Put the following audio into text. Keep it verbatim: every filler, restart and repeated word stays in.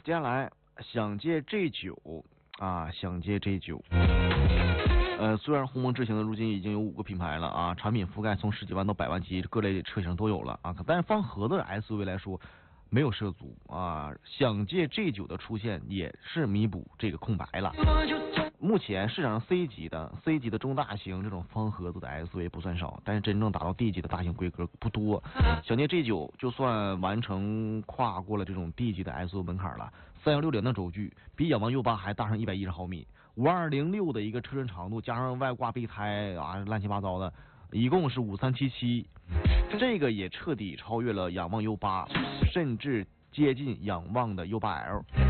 接下来想借 G 九啊，想借 G 九。呃，虽然鸿蒙智行的如今已经有五个品牌了啊，产品覆盖从十几万到百万级，各类车型都有了啊，但是方盒子的 S U V 来说没有涉足啊，想借 G 九的出现也是弥补这个空白了。目前市场上 C 级的 C 级的中大型这种方盒子的 S U V 不算少，但是真正达到 D 级的大型规格不多。想借 G 九就算完成跨过了这种 D 级的 S U V 门槛了，三一六零的轴距比仰望 U 八还大上一百一十毫米，五二零六的一个车身长度加上外挂备胎啊，乱七八糟的，一共是五三七七，这个也彻底超越了仰望 U 八，甚至接近仰望的 U 八 L。